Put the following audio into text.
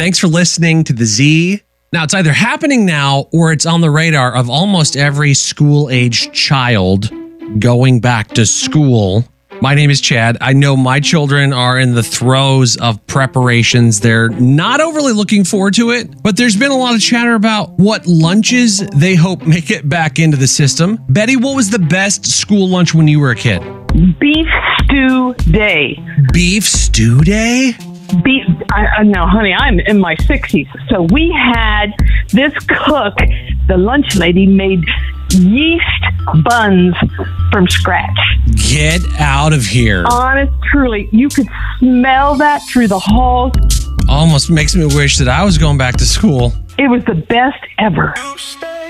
Thanks for listening to The Z. Now, it's either happening now or it's on the radar of almost every school-aged child going back to school. My name is Chad. I know my children are in the throes of preparations. They're not overly looking forward to it, but there's been a lot of chatter about what lunches they hope make it back into the system. Betty, what was the best school lunch when you were a kid? Beef stew day. Beef stew day? Beef. No, honey, I'm in my 60s. So we had this cook, the lunch lady, made yeast buns from scratch. Get out of here. Honest, truly, you could smell that through the halls. Almost makes me wish that I was going back to school. It was the best ever.